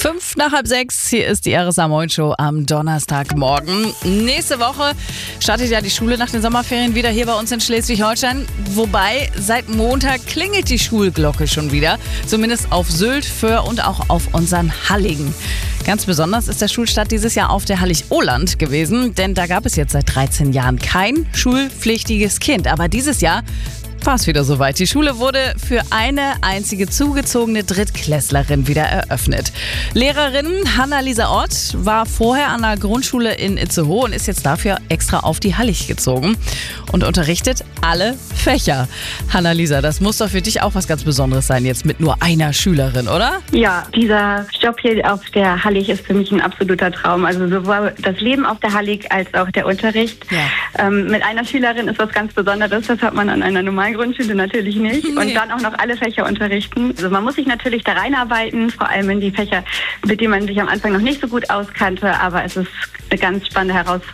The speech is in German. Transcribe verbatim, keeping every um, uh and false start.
Fünf nach halb sechs, hier ist die R S A Moin Show am Donnerstagmorgen. Nächste Woche startet ja die Schule nach den Sommerferien wieder hier bei uns in Schleswig-Holstein. Wobei, seit Montag klingelt die Schulglocke schon wieder. Zumindest auf Sylt, Föhr und auch auf unseren Halligen. Ganz besonders ist der Schulstart dieses Jahr auf der Hallig-Oland gewesen. Denn da gab es jetzt seit dreizehn Jahren kein schulpflichtiges Kind. Aber dieses Jahr war es wieder soweit. Die Schule wurde für eine einzige zugezogene Drittklässlerin wieder eröffnet. Lehrerin Hanna-Lisa Ott war vorher an der Grundschule in Itzehoe und ist jetzt dafür extra auf die Hallig gezogen und unterrichtet alle Fächer. Hanna-Lisa, das muss doch für dich auch was ganz Besonderes sein, jetzt mit nur einer Schülerin, oder? Ja, dieser Job hier auf der Hallig ist für mich ein absoluter Traum. Also sowohl das Leben auf der Hallig als auch der Unterricht. Ja. Ähm, mit einer Schülerin ist was ganz Besonderes. Das hat man an einer normalen Grundschule natürlich nicht. Nee. Und dann auch noch alle Fächer unterrichten. Also man muss sich natürlich da reinarbeiten, vor allem in die Fächer, mit denen man sich am Anfang noch nicht so gut auskannte. Aber es ist eine ganz spannende Herausforderung.